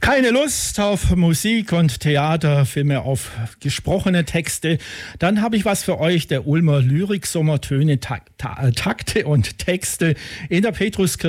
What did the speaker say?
Keine Lust auf Musik und Theater, vielmehr auf gesprochene Texte. Dann habe ich was für euch, der Ulmer Lyrik-Sommertöne, Takte und Texte in der Petruskirche